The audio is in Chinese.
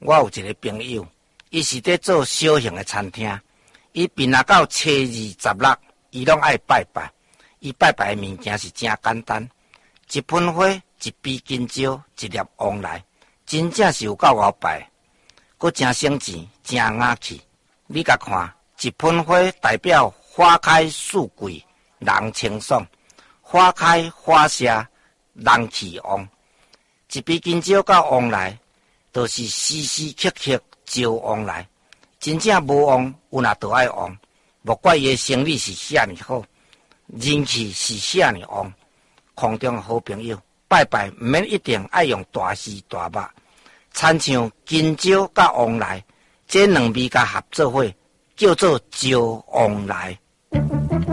我有一个朋友，伊是伫做小型的餐厅，伊平若到初二16，伊拢爱拜拜。伊拜拜的物件是真简单，一盆花、一杯金蕉、一粒旺来，真正是有够好拜，佫真省钱、真雅气。你甲看，一盆花代表花开富贵，人清爽；花开花谢，人气旺。一杯金蕉到旺来，就是时时刻刻招旺来。真正无旺，有哪都爱旺，莫怪伊的生意是遐尼好，人气是遐尼旺。空中好朋友，拜拜毋免一定爱用大鱼大肉，亲像金蕉甲旺来，这两味甲合做伙，叫做招旺来。